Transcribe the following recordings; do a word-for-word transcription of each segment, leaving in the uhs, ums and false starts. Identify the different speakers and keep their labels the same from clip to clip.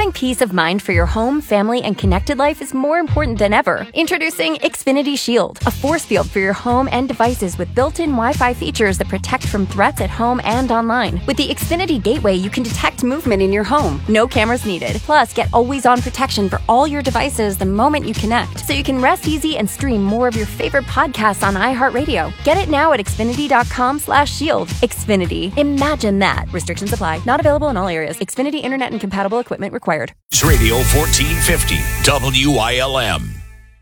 Speaker 1: Having peace of mind for your home, family, and connected life is more important than ever. Introducing Xfinity Shield, a force field for your home and devices with built-in Wi-Fi features that protect from threats at home and online. With the Xfinity Gateway, you can detect movement in your home. No cameras needed. Plus, get always-on protection for all your devices the moment you connect, so you can rest easy and stream more of your favorite podcasts on iHeartRadio. Get it now at Xfinity.com slash shield. Xfinity. Imagine that. Restrictions apply. Not available in all areas. Xfinity Internet and compatible equipment required.
Speaker 2: It's Radio fourteen fifty, W I L M.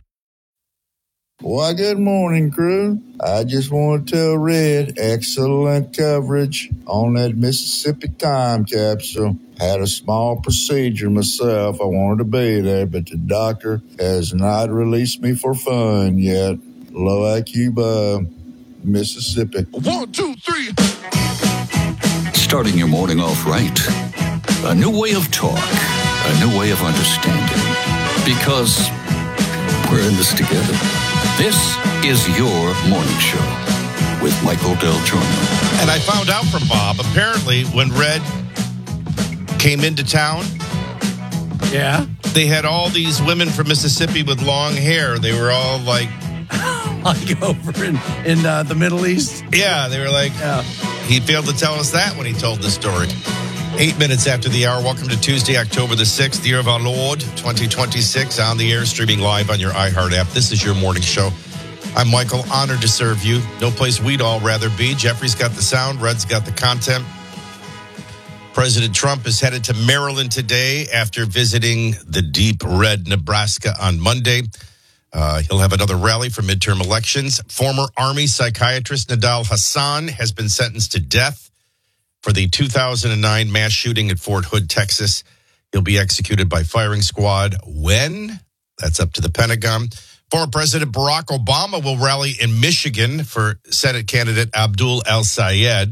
Speaker 3: Why, good morning, crew. I just want to tell Red, excellent coverage on that Mississippi time capsule. Had a small procedure myself. I wanted to be there, but the doctor has not released me for fun yet. Low I Q Bub, Mississippi.
Speaker 4: One, two, three.
Speaker 5: Starting your morning off right. A new way of talk. A new way of understanding. Because we're in this together. This is your morning show with Michael Del Giorno.
Speaker 4: And I found out from Bob, apparently, when Red came into town,
Speaker 6: yeah,
Speaker 4: they had all these women from Mississippi with long hair. They were all like...
Speaker 6: like over in, in uh, the Middle East?
Speaker 4: Yeah, they were like...
Speaker 6: Yeah.
Speaker 4: He failed to tell us that when he told the story. Eight minutes after the hour. Welcome to Tuesday, October the sixth, the year of our Lord, twenty twenty-six, on the air, streaming live on your iHeart app. This is your morning show. I'm Michael, honored to serve you. No place we'd all rather be. Jeffrey's got the sound. Red's got the content. President Trump is headed to Maryland today after visiting the deep red Nebraska on Monday. Uh, he'll have another rally for midterm elections. Former Army psychiatrist Nidal Hasan has been sentenced to death for the two thousand nine mass shooting at Fort Hood, Texas. He'll be executed by firing squad. When? That's up to the Pentagon. Former President Barack Obama will rally in Michigan for Senate candidate Abdul El-Sayed.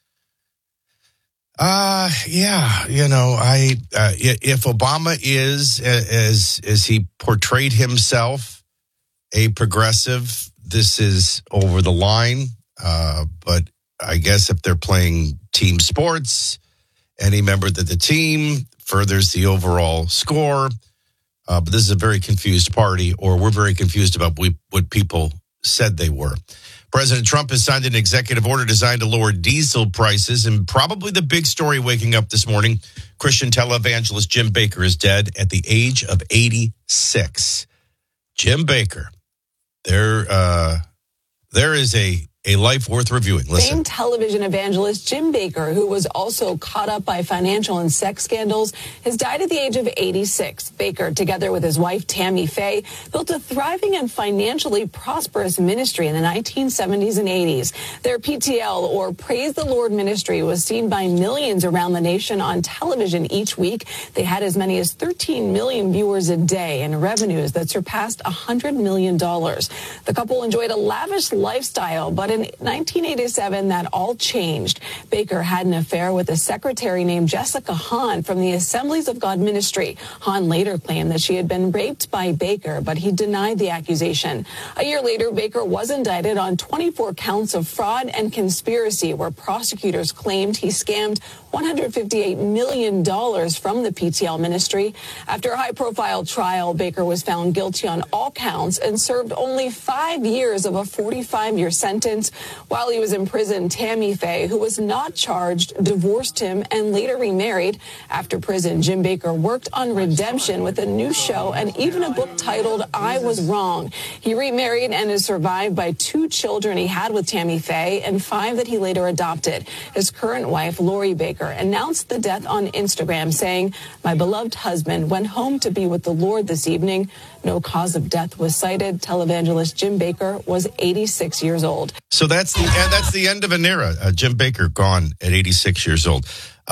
Speaker 4: Uh, yeah, you know, I uh, if Obama is, as, as he portrayed himself, a progressive, this is over the line. Uh, but I guess if they're playing team sports, any member of the team furthers the overall score. Uh, but this is a very confused party, or we're very confused about we, what people said they were. President Trump has signed an executive order designed to lower diesel prices, and probably the big story waking up this morning, Christian televangelist Jim Bakker is dead at the age of eighty-six. Jim Bakker, there, uh, there is a A life worth reviewing. Listen.
Speaker 7: Famed television evangelist Jim Bakker, who was also caught up by financial and sex scandals, has died at the age of eighty-six. Bakker, together with his wife Tammy Faye, built a thriving and financially prosperous ministry in the nineteen seventies and eighties. Their P T L, or Praise the Lord ministry, was seen by millions around the nation on television each week. They had as many as thirteen million viewers a day and revenues that surpassed one hundred million dollars. The couple enjoyed a lavish lifestyle, but in nineteen eighty-seven, that all changed. Bakker had an affair with a secretary named Jessica Hahn from the Assemblies of God ministry. Hahn later claimed that she had been raped by Bakker, but he denied the accusation. A year later, Bakker was indicted on twenty-four counts of fraud and conspiracy, where prosecutors claimed he scammed one hundred fifty-eight million dollars from the P T L ministry. After a high-profile trial, Bakker was found guilty on all counts and served only five years of a forty-five-year sentence. While he was in prison, Tammy Faye, who was not charged, divorced him and later remarried. After prison, Jim Bakker worked on redemption with a new show and even a book titled I Was Wrong. He remarried and is survived by two children he had with Tammy Faye and five that he later adopted. His current wife, Lori Bakker, announced the death on Instagram, saying, "My beloved husband went home to be with the Lord this evening." No cause of death was cited. Televangelist Jim Bakker was eighty-six years old.
Speaker 4: So that's the and that's the end of an era. Uh, Jim Bakker gone at eighty-six years old.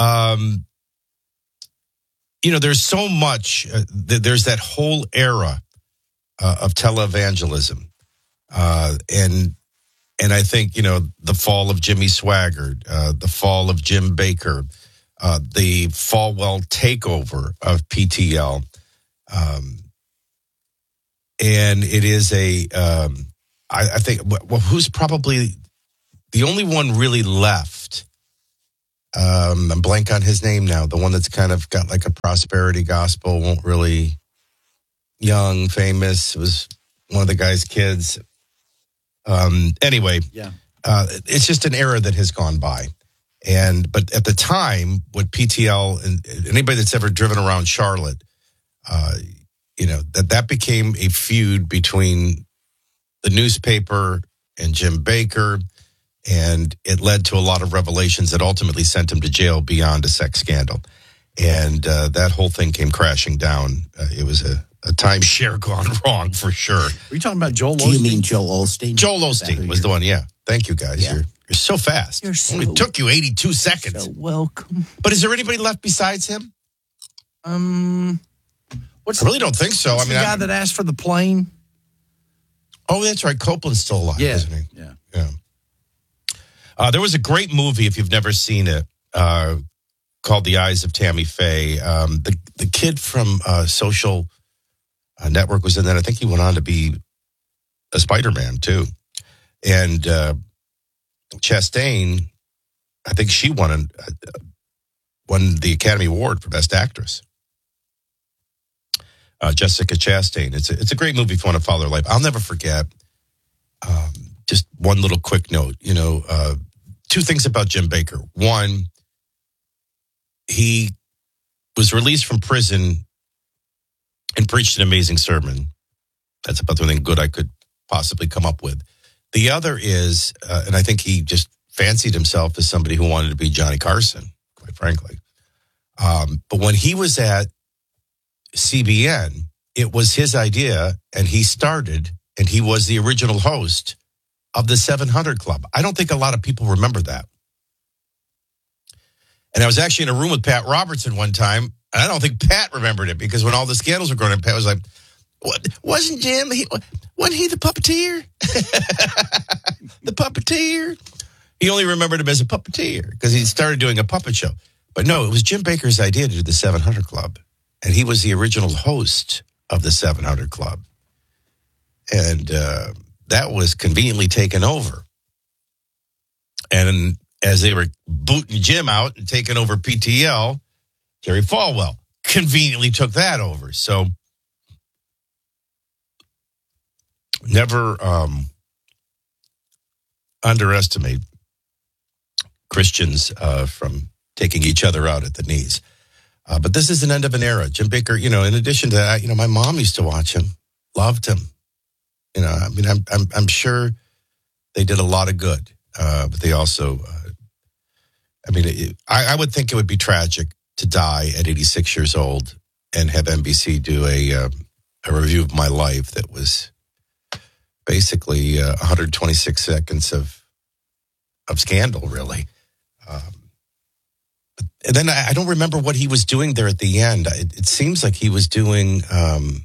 Speaker 4: Um, you know, there's so much. Uh, th- there's that whole era uh, of televangelism, uh, and and I think you know the fall of Jimmy Swaggart, uh, the fall of Jim Bakker, uh, the Falwell takeover of P T L. Um, And it is a, um, I, I think, well, who's probably the only one really left Um, I'm blank on his name now. The one that's kind of got like a prosperity gospel, won't really young, famous. It was one of the guy's kids. Um, anyway,
Speaker 6: Yeah.
Speaker 4: uh, it's just an era that has gone by. And but at the time, what P T L and anybody that's ever driven around Charlotte, uh, you know, that that became a feud between the newspaper and Jim Baker. And it led to a lot of revelations that ultimately sent him to jail beyond a sex scandal. And uh, that whole thing came crashing down. Uh, it was a, a timeshare gone wrong for sure.
Speaker 6: Are you talking about Joel
Speaker 8: Do you
Speaker 6: Osteen?
Speaker 8: mean Joel Osteen?
Speaker 4: Joel Osteen was the one, yeah. Thank you, guys.
Speaker 8: Yeah.
Speaker 4: You're, you're so fast.
Speaker 6: You're so-
Speaker 4: It took you eighty-two seconds.
Speaker 6: So welcome.
Speaker 4: But is there anybody left besides him?
Speaker 6: Um, what's
Speaker 4: I really don't think so. I
Speaker 6: what's
Speaker 4: mean,
Speaker 6: the guy
Speaker 4: I,
Speaker 6: that asked for the plane?
Speaker 4: oh, that's right. Copeland's still alive,
Speaker 6: Yeah.
Speaker 4: isn't he?
Speaker 6: Yeah.
Speaker 4: Yeah. Uh, there was a great movie, if you've never seen it, uh, called The Eyes of Tammy Faye. Um, the the kid from uh, Social uh, Network was in that. I think he went on to be a Spider-Man, too. And uh, Chastain, I think she won, an, uh, won the Academy Award for Best Actress. Uh, Jessica Chastain. It's a, it's a great movie if you want to follow her life. I'll never forget. Um, just one little quick note, you know, uh, two things about Jim Baker. One, he was released from prison and preached an amazing sermon. That's about the only thing good I could possibly come up with. The other is, uh, and I think he just fancied himself as somebody who wanted to be Johnny Carson, quite frankly. Um, but when he was at C B N, it was his idea, and he started, and he was the original host of the seven hundred Club. I don't think a lot of people remember that. And I was actually in a room with Pat Robertson one time, and I don't think Pat remembered it, because when all the scandals were going on, Pat was like, what, wasn't Jim, he, wasn't he the puppeteer? The puppeteer? He only remembered him as a puppeteer, because he started doing a puppet show. But no, it was Jim Baker's idea to do the seven hundred Club. And he was the original host of the seven hundred Club. And uh, that was conveniently taken over. And as they were booting Jim out and taking over P T L, Jerry Falwell conveniently took that over. So never um, underestimate Christians uh, from taking each other out at the knees. Uh, but this is an end of an era. Jim Baker, you know, in addition to that, you know, my mom used to watch him, loved him. You know, I mean, I'm I'm, I'm sure they did a lot of good, uh, but they also, uh, I mean, it, I, I would think it would be tragic to die at eighty-six years old and have N B C do a uh, a review of my life that was basically uh, one hundred twenty-six seconds of of scandal, really. Um, And then I, I don't remember what he was doing there at the end. It, it seems like he was doing, um,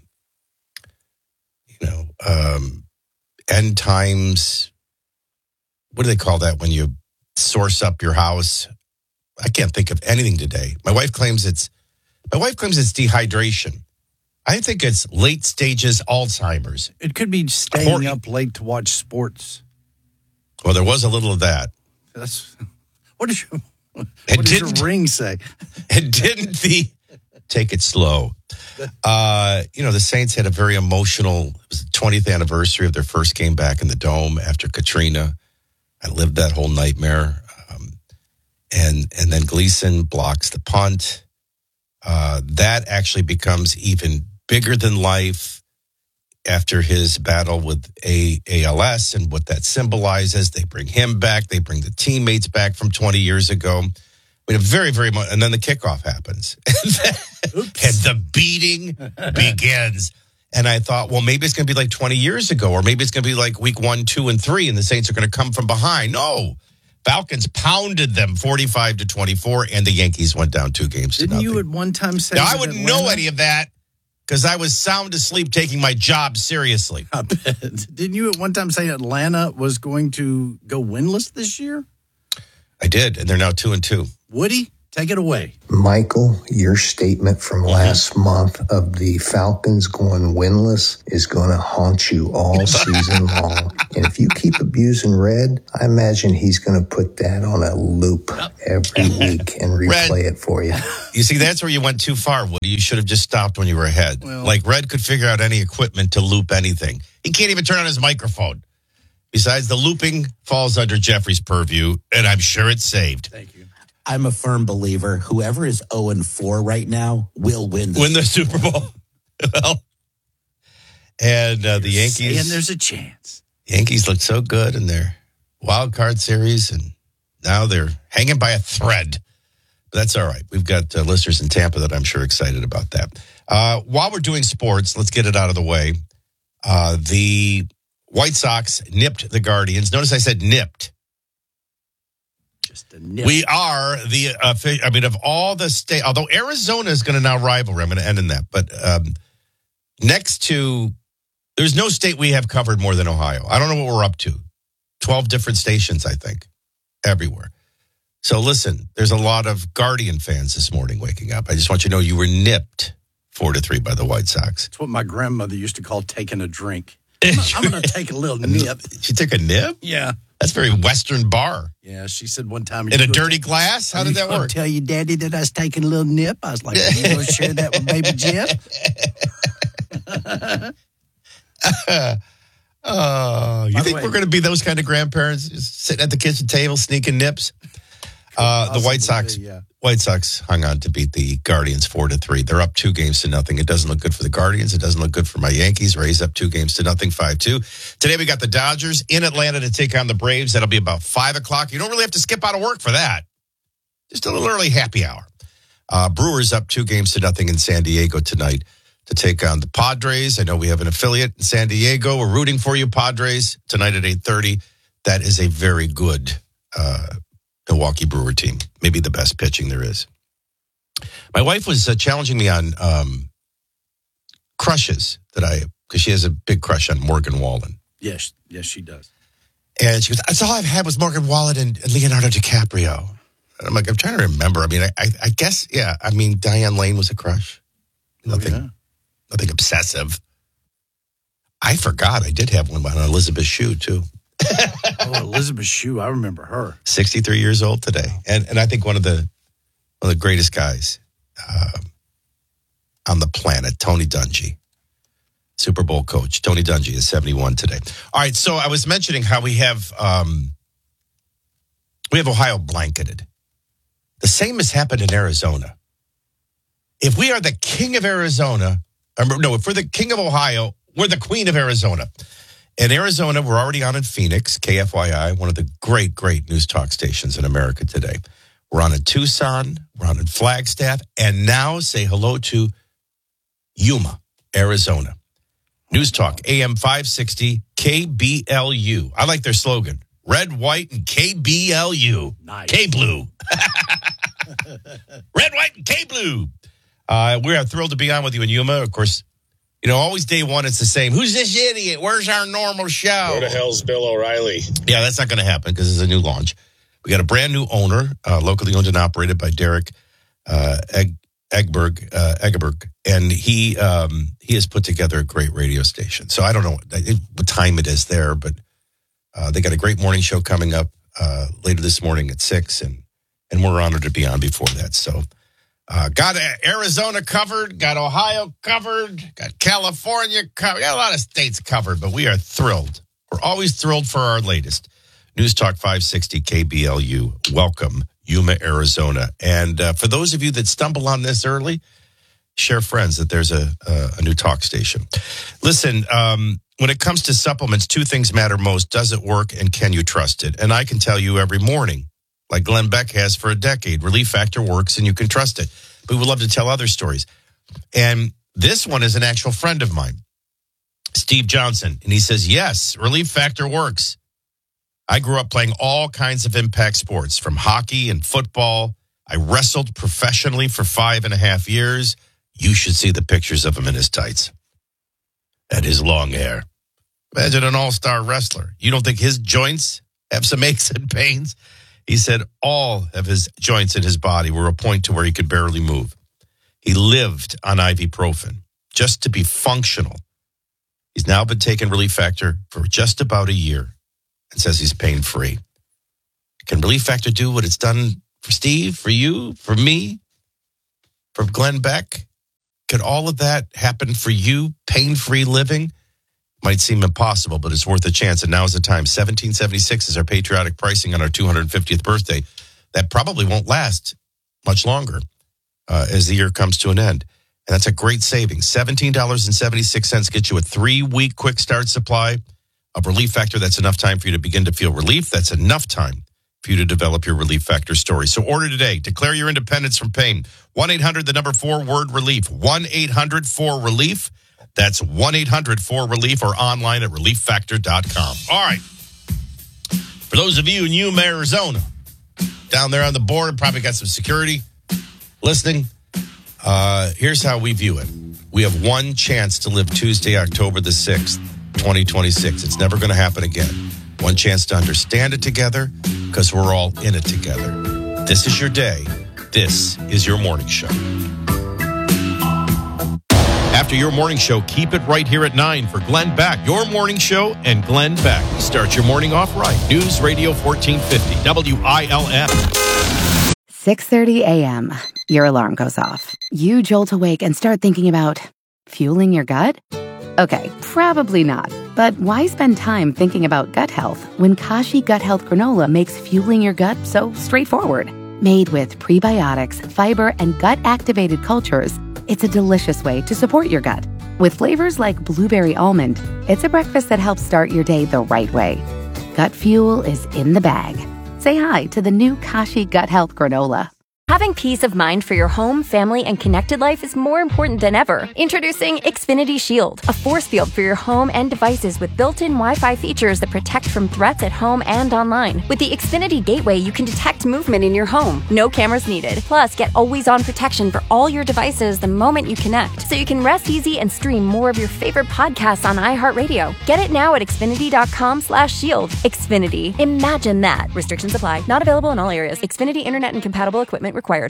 Speaker 4: you know, um, end times. What do they call that when you source up your house? I can't think of anything today. My wife claims it's, my wife claims it's dehydration. I think it's late stages Alzheimer's.
Speaker 6: It could be staying
Speaker 4: Hor-
Speaker 6: up late to watch sports.
Speaker 4: Well, there was a little of that.
Speaker 6: That's what is your what
Speaker 4: And
Speaker 6: does your
Speaker 4: didn't-
Speaker 6: ring say?
Speaker 4: And didn't the take it slow? Uh, you know, the Saints had a very emotional, it was the twentieth anniversary of their first game back in the Dome after Katrina. I lived that whole nightmare. Um, and and then Gleason blocks the punt. Uh, that actually becomes even bigger than life after his battle with A L S and what that symbolizes. They bring him back. They bring the teammates back from twenty years ago. I mean, very, very much. And then the kickoff happens. and, then, and the beating begins. And I thought, well, maybe it's going to be like twenty years ago, or maybe it's going to be like week one, two, and three, and the Saints are going to come from behind. No. Falcons pounded them forty-five to twenty-four, and the Yankees went down two games to
Speaker 6: Didn't
Speaker 4: nothing.
Speaker 6: you at one time say
Speaker 4: Now, I
Speaker 6: that
Speaker 4: wouldn't
Speaker 6: Atlanta-
Speaker 4: know any of that because I was sound asleep taking my job seriously.
Speaker 6: I bet. Didn't you at one time say Atlanta was going to go winless this year?
Speaker 4: I did, and they're now two and two.
Speaker 6: Would he? Take it away.
Speaker 8: Michael, your statement from last month of the Falcons going winless is going to haunt you all season long. And if you keep abusing Red, I imagine he's going to put that on a loop every week and replay
Speaker 4: Red,
Speaker 8: it for you.
Speaker 4: You see, that's where you went too far, Woody. You should have just stopped when you were ahead.
Speaker 6: Well,
Speaker 4: like, Red could figure out any equipment to loop anything. He can't even turn on his microphone. Besides, the looping falls under Jeffrey's purview, and I'm sure it's saved.
Speaker 6: Thank you.
Speaker 9: I'm a firm believer. Whoever is oh and four right now will win the
Speaker 4: Win the Super Bowl. Well, and uh, the Yankees.
Speaker 6: And there's a chance.
Speaker 4: Yankees looked so good in their wild card series, and now they're hanging by a thread. But that's all right. We've got uh, listeners in Tampa that I'm sure are excited about that. Uh, while we're doing sports, let's get it out of the way. Uh, the White Sox nipped the Guardians. Notice I said nipped.
Speaker 6: Just a nip.
Speaker 4: We are the, uh, I mean, of all the state, although Arizona is going to now rival, I'm going to end in that. But um, next to, there's no state we have covered more than Ohio. I don't know what we're up to. twelve different stations, I think, everywhere. So listen, there's a lot of Guardian fans this morning waking up. I just want you to know you were nipped four to three by the White Sox.
Speaker 6: It's what my grandmother used to call taking a drink. I'm, I'm going to take a little nip.
Speaker 4: She took a nip?
Speaker 6: Yeah.
Speaker 4: That's very Western bar.
Speaker 6: Yeah, she said one time.
Speaker 4: In a dirty glass? How did that work?
Speaker 6: Tell you, Daddy, that I was taking a little nip. I was like, are you going to share that with baby Jeff?
Speaker 4: Oh, you
Speaker 6: By the
Speaker 4: think
Speaker 6: way-
Speaker 4: we're going to be those kind of grandparents, just sitting at the kitchen table sneaking nips? Uh, the White Sox,
Speaker 6: Possibly, yeah.
Speaker 4: White Sox hung on to beat the Guardians four to three. They're up two games to nothing. It doesn't look good for the Guardians. It doesn't look good for my Yankees. Rays up two games to nothing, five two. Today we got the Dodgers in Atlanta to take on the Braves. That'll be about five o'clock. You don't really have to skip out of work for that. Just a little early happy hour. Uh, Brewers up two games to nothing in San Diego tonight to take on the Padres. I know we have an affiliate in San Diego. We're rooting for you, Padres, tonight at eight thirty. That is a very good uh Milwaukee Brewer team, maybe the best pitching there is. My wife was uh, challenging me on um, crushes that I, because she has a big crush on Morgan Wallen.
Speaker 6: Yes, yes, she does.
Speaker 4: And she goes, that's all I've had was Morgan Wallen and, and Leonardo DiCaprio. And I'm like, I'm trying to remember. I mean, I, I, I guess, yeah, I mean, Diane Lane was a crush. Nothing,
Speaker 6: Oh, yeah.
Speaker 4: nothing obsessive. I forgot I did have one on Elizabeth Shue, too.
Speaker 6: Oh, Elizabeth Shue, I remember her.
Speaker 4: sixty-three years old today. And and I think one of the one of the greatest guys uh, on the planet, Tony Dungy, Super Bowl coach. Tony Dungy is seventy-one today. All right, so I was mentioning how we have um, we have Ohio blanketed. The same has happened in Arizona. If we are the king of Arizona, or no, if we're the king of Ohio, we're the queen of Arizona. In Arizona, we're already on in Phoenix, K F Y I, one of the great, great news talk stations in America today. We're on in Tucson, we're on in Flagstaff, and now say hello to Yuma, Arizona. News Talk, A M five sixty, K B L U. I like their slogan, red, white, and K B L U.
Speaker 6: Nice.
Speaker 4: K-Blue. Red, white, and K-Blue. Uh, we are thrilled to be on with you in Yuma. Of course, you know, always day one, it's the same. Who's this idiot? Where's our normal show?
Speaker 10: Where the hell's Bill O'Reilly?
Speaker 4: Yeah, that's not going to happen because it's a new launch. We got a brand new owner, uh, locally owned and operated by Derek uh, Egg, Eggberg, uh, Eggeberg, and he um, he has put together a great radio station. So I don't know what, what time it is there, but uh, they got a great morning show coming up uh, later this morning at six, and and we're honored to be on before that. So. Uh, got Arizona covered, got Ohio covered, got California covered, got a lot of states covered, but we are thrilled. We're always thrilled for our latest. News Talk five sixty K B L U. Welcome, Yuma, Arizona. And uh, for those of you that stumble on this early, share friends that there's a, a, a new talk station. Listen, um, when it comes to supplements, two things matter most. Does it work and can you trust it? And I can tell you every morning, like Glenn Beck has for a decade, Relief Factor works and you can trust it. But we would love to tell other stories. And this one is an actual friend of mine, Steve Johnson. And he says, yes, Relief Factor works. I grew up playing all kinds of impact sports, from hockey and football. I wrestled professionally for five and a half years. You should see the pictures of him in his tights and his long hair. Imagine an all-star wrestler. You don't think his joints have some aches and pains? He said all of his joints in his body were a point to where he could barely move. He lived on ibuprofen just to be functional. He's now been taking Relief Factor for just about a year and says he's pain-free. Can Relief Factor do what it's done for Steve, for you, for me, for Glenn Beck? Could all of that happen for you? Pain-free living? Might seem impossible, but it's worth a chance. And now is the time. seventeen seventy-six is our patriotic pricing on our two hundred fiftieth birthday. That probably won't last much longer uh, as the year comes to an end. And that's a great savings. seventeen dollars and seventy-six cents gets you a three-week quick start supply of Relief Factor. That's enough time for you to begin to feel relief. That's enough time for you to develop your Relief Factor story. So order today. Declare your independence from pain. one eight hundred, the number four, word relief. one eight hundred four relief. That's one eight hundred four relief or online at relief factor dot com. All right. For those of you in Yuma, Arizona, down there on the border, probably got some security listening. Uh, here's how we view it. We have one chance to live Tuesday, October the sixth, twenty twenty-six. It's never going to happen again. One chance to understand it together because we're all in it together. This is your day. This is your morning show. After your morning show, keep it right here at nine for Glenn Beck. Your morning show and Glenn Beck. Start your morning off right. News Radio fourteen fifty, W I L M.
Speaker 10: six thirty a.m. Your alarm goes off. You jolt awake and start thinking about fueling your gut? Okay, probably not. But why spend time thinking about gut health when Kashi Gut Health Granola makes fueling your gut so straightforward? Made with prebiotics, fiber, and gut-activated cultures, it's a delicious way to support your gut. With flavors like blueberry almond, it's a breakfast that helps start your day the right way. Gut fuel is in the bag. Say hi to the new Kashi Gut Health Granola.
Speaker 1: Having peace of mind for your home, family, and connected life is more important than ever. Introducing Xfinity Shield, a force field for your home and devices with built-in Wi-Fi features that protect from threats at home and online. With the Xfinity Gateway, you can detect movement in your home. No cameras needed. Plus, get always-on protection for all your devices the moment you connect, so you can rest easy and stream more of your favorite podcasts on iHeartRadio. Get it now at Xfinity.com slash shield. Xfinity. Imagine that. Restrictions apply. Not available in all areas. Xfinity Internet and compatible equipment required.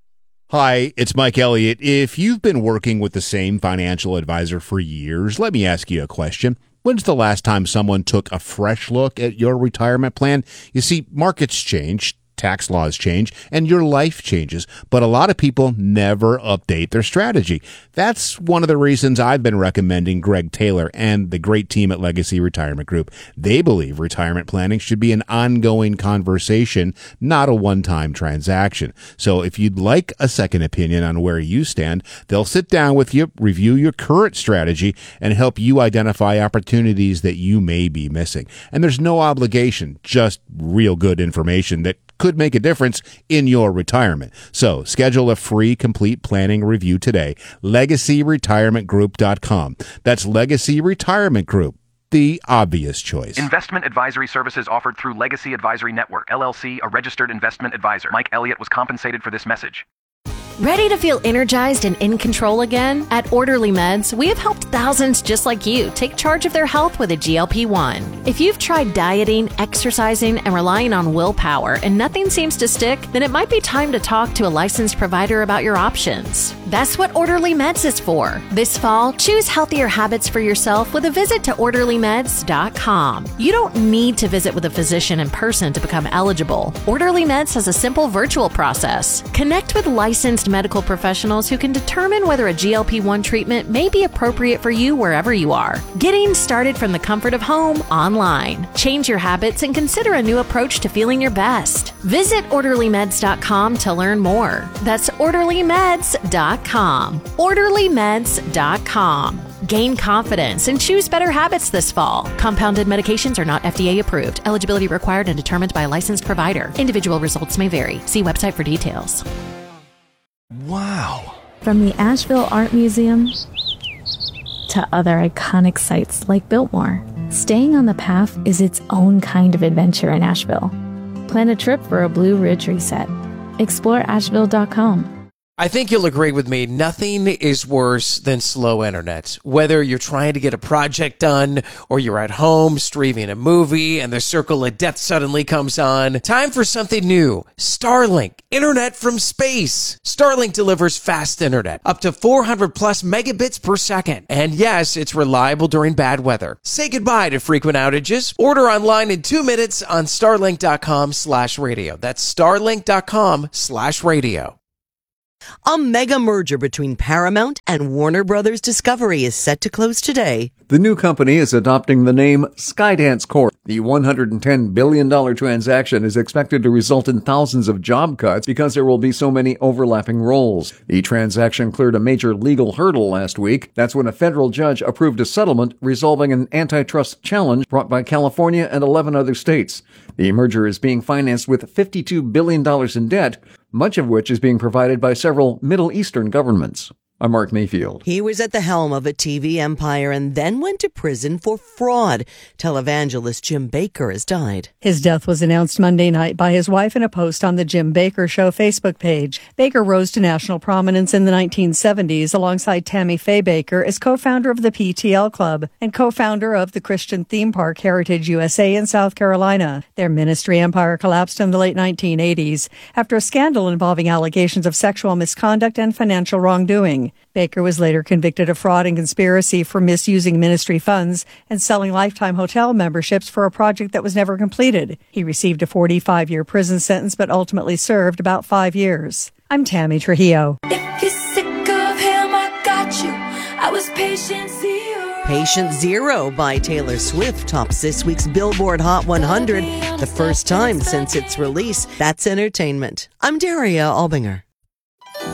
Speaker 11: Hi, it's Mike Elliott. If you've been working with the same financial advisor for years, let me ask you a question. When's the last time someone took a fresh look at your retirement plan? You see, markets change, tax laws change, and your life changes, but a lot of people never update their strategy. That's one of the reasons I've been recommending Greg Taylor and the great team at Legacy Retirement Group. They believe retirement planning should be an ongoing conversation, not a one-time transaction. So if you'd like a second opinion on where you stand, they'll sit down with you, review your current strategy, and help you identify opportunities that you may be missing. And there's no obligation, just real good information that could make a difference in your retirement. So schedule a free complete planning review today. legacy retirement group dot com. That's Legacy Retirement Group, the obvious choice.
Speaker 12: Investment advisory services offered through Legacy Advisory Network, L L C, a registered investment advisor. Mike Elliott was compensated for this message.
Speaker 13: Ready to feel energized and in control again? At Orderly Meds, we have helped thousands just like you take charge of their health with a G L P one. If you've tried dieting, exercising, and relying on willpower and nothing seems to stick, then it might be time to talk to a licensed provider about your options. That's what Orderly Meds is for. This fall, choose healthier habits for yourself with a visit to orderly meds dot com. You don't need to visit with a physician in person to become eligible. Orderly Meds has a simple virtual process. Connect with licensed medical professionals who can determine whether a G L P one treatment may be appropriate for you wherever you are. Getting started from the comfort of home online. Change your habits and consider a new approach to feeling your best. Visit orderly meds dot com to learn more. That's orderly meds dot com. orderly meds dot com. Gain confidence and choose better habits this fall. Compounded medications are not F D A approved. Eligibility required and determined by a licensed provider. Individual results may vary. See website for details.
Speaker 14: Wow. From the Asheville Art Museum to other iconic sites like Biltmore, staying on the path is its own kind of adventure in Asheville. Plan a trip for a Blue Ridge reset. explore asheville dot com.
Speaker 15: I think you'll agree with me. Nothing is worse than slow internet. Whether you're trying to get a project done or you're at home streaming a movie and the circle of death suddenly comes on. Time for something new. Starlink. Internet from space. Starlink delivers fast internet. Up to four hundred plus megabits per second. And yes, it's reliable during bad weather. Say goodbye to frequent outages. Order online in two minutes on starlink.com slash radio. That's starlink.com slash radio.
Speaker 16: A mega merger between Paramount and Warner Brothers Discovery is set to close today.
Speaker 17: The new company is adopting the name Skydance Corp. The one hundred ten billion dollars transaction is expected to result in thousands of job cuts because there will be so many overlapping roles. The transaction cleared a major legal hurdle last week. That's when a federal judge approved a settlement resolving an antitrust challenge brought by California and eleven other states. The merger is being financed with fifty-two billion dollars in debt, much of which is being provided by several Middle Eastern governments. I'm Mark Mayfield.
Speaker 16: He was at the helm of a T V empire and then went to prison for fraud. Televangelist Jim Bakker has died.
Speaker 18: His death was announced Monday night by his wife in a post on the Jim Bakker Show Facebook page. Bakker rose to national prominence in the nineteen seventies alongside Tammy Faye Bakker as co-founder of the P T L Club and co-founder of the Christian theme park Heritage U S A in South Carolina. Their ministry empire collapsed in the late nineteen eighties after a scandal involving allegations of sexual misconduct and financial wrongdoing. Bakker was later convicted of fraud and conspiracy for misusing ministry funds and selling lifetime hotel memberships for a project that was never completed. He received a forty-five-year prison sentence but ultimately served about five years. I'm Tammy Trujillo.
Speaker 19: If you're sick of him, I got you. I was patient zero.
Speaker 16: Patient Zero by Taylor Swift tops this week's Billboard Hot one hundred, the first time since its release. That's entertainment. I'm Daria Albinger.